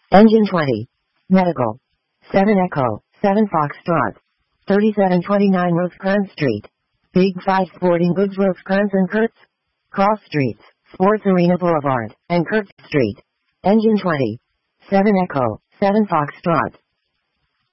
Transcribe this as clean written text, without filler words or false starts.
Engine 20. Medical. 7 Echo, 7 Foxtrot. 3729 Rosecrans Street. Big 5 Sporting Goods Rosecrans and Kurtz. Cross Streets, Sports Arena Boulevard, and Kurtz Street. Engine 20. 7 Echo, 7 Foxtrot.